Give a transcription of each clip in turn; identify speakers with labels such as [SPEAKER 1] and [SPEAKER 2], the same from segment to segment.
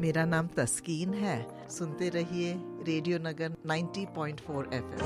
[SPEAKER 1] मेरा नाम तस्कीन है। सुनते रहिए रेडियो नगर 90.4 FM।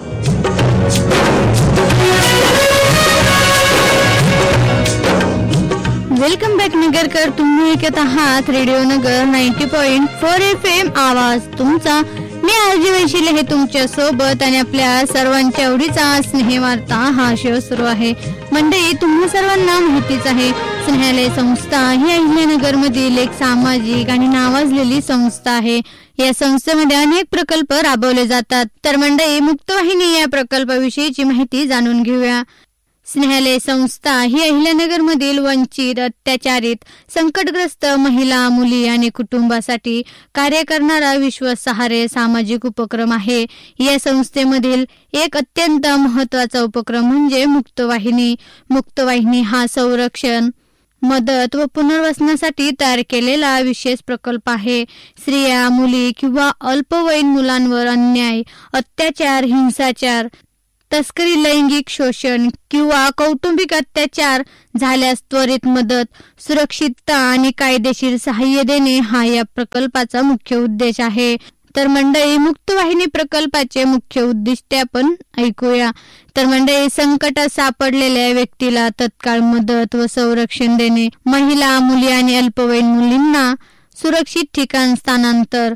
[SPEAKER 2] Welcome back Nagarkar. तुम्ही ऐकत आहात रेडिओ नगर 90.4 FM आवाज तुमचा. मी आरजी वैशिले हे तुमच्या सोबत आणि आपल्या सर्वांच्या आवडीचा स्नेहवार्ता हा शो सुरू आहे. मंडळी, तुम्हा सर्वांना माहितीच आहे, स्नेहालय संस्था ही अहिल्यानगर मधील एक सामाजिक आणि नावाजलेली संस्था आहे. या संस्थेमध्ये अनेक प्रकल्प राबवले जातात. तर मंडळी, मुक्तवाहिनी या प्रकल्पाविषयीची माहिती जाणून घेऊया. स्नेहालय संस्था ही अहिल्यानगर मधील वंचित, अत्याचारित, संकटग्रस्त महिला, मुली आणि कुटुंबासाठी कार्य करणारा विश्वासार्ह सामाजिक उपक्रम आहे. या संस्थेमधील एक अत्यंत महत्त्वाचा उपक्रम म्हणजे मुक्तवाहिनी. मुक्तवाहिनी हा संरक्षण, मदत व पुनर्वसनासाठी तयार केलेला विशेष प्रकल्प आहे. स्त्रिया, मुली किंवा अल्पवयीन मुलांवर अन्याय, अत्याचार, हिंसाचार, तस्करी, लैंगिक शोषण किंवा कौटुंबिक अत्याचार झाल्यास त्वरित मदत, सुरक्षितता आणि कायदेशीर सहाय्य देणे हा या प्रकल्पाचा मुख्य उद्देश आहे. तर मंडळी, मुक्तवाहिनी प्रकल्पाचे मुख्य उद्दिष्ट आपण ऐकूया. तर मंडळी, संकटात सापडलेल्या व्यक्तीला तत्काळ मदत व संरक्षण देणे, महिला, मुली आणि अल्पवयीन मुलींना सुरक्षित ठिकाण स्थानांतर,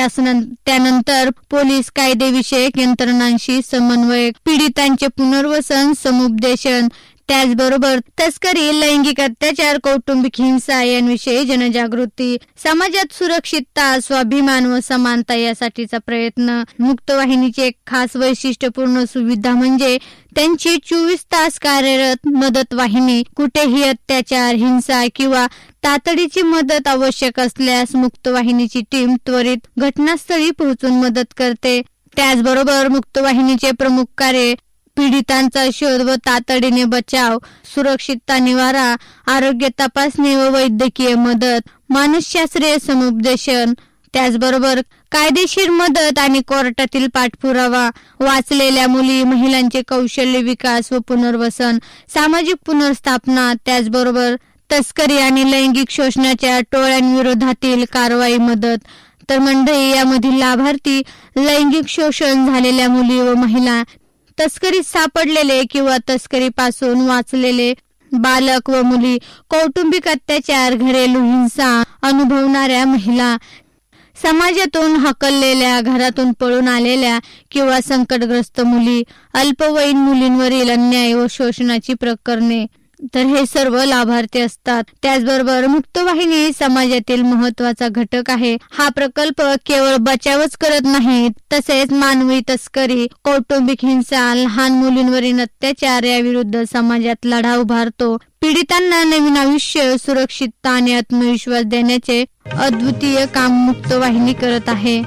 [SPEAKER 2] त्यानंतर पोलीस कायदेविषयक यंत्रणांशी समन्वय, पीडितांचे पुनर्वसन, समुपदेशन, त्याचबरोबर तस्करी, लैंगिक अत्याचार, कौटुंबिक हिंसा यांविषयी जनजागृती, समाजात सुरक्षितता, स्वाभिमान व समानता यासाठीचा प्रयत्न. मुक्तवाहिनीची एक खास वैशिष्ट्यपूर्ण सुविधा म्हणजे त्यांची 24 तास कार्यरत मदत वाहिनी. कुठेही अत्याचार, हिंसा किंवा तातडीची मदत आवश्यक असल्यास मुक्तवाहिनीची टीम त्वरित घटनास्थळी पोहोचून मदत करते. त्याचबरोबर मुक्तवाहिनीचे प्रमुख कार्य पीडितांचा शोध व तातडीने बचाव, सुरक्षितता निवारा, आरोग्य तपासणी व वैद्यकीय मदत, मानसशास्त्रीय समुपदेशन, त्याचबरोबर कायदेशीर मदत आणि कोर्टातील पाठपुरावा, वाचलेल्या मुली, महिलांचे कौशल्य विकास व पुनर्वसन, सामाजिक पुनर्स्थापना, त्याचबरोबर तस्करी आणि लैंगिक शोषणाच्या टोळ्यांविरोधातील कारवाई मदत. तर मंडळी, यामधील लाभार्थी लैंगिक शोषण झालेल्या मुली व महिला, तस्करीत सापडलेले किंवा तस्करीपासून वाचलेले बालक व मुली, कौटुंबिक अत्याचार, घरेलू हिंसा अनुभवणाऱ्या महिला, समाजातून हकललेल्या, घरातून पळून आलेल्या किंवा संकटग्रस्त मुली, अल्पवयीन मुलींवरील अन्याय व शोषणाची प्रकरणे. तर हे सर्व लाभार्थी असतात. त्याचबरोबर मुक्तवाहिनी समाजातील महत्त्वाचा घटक आहे. हा प्रकल्प केवळ बचावच करत नाही, तसेच मानवी तस्करी, कौटुंबिक हिंसा, लहान मुलींवरील अत्याचार याविरुद्ध समाजात लढा उभारतो. पीडितांना नवीन आयुष्य, सुरक्षितता आणि आत्मविश्वास देण्याचे अद्वितीय काम मुक्तवाहिनी करत आहे.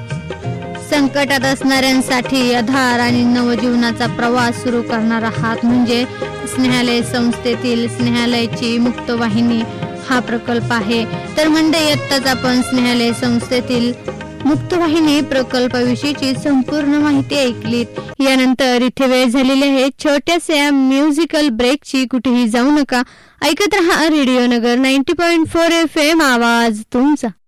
[SPEAKER 2] संकटात असणाऱ्यांसाठी आधार आणि नवजीवनाचा प्रवास सुरू करणारा हात म्हणजे स्नेहालय संस्थेतील स्नेहालयची मुक्तवाहिनी हा प्रकल्प आहे. तर मंडळी, आत्ताच आपण स्नेहालय संस्थेतील मुक्तवाहिनी प्रकल्पाविषयीची संपूर्ण माहिती ऐकलीत. यानंतर इथे वेळ झालेली आहे छोट्याशा म्युझिकल ब्रेकची. कुठेही जाऊ नका, ऐकत रहा रेडिओ नगर 90.4 FM आवाज तुमचा.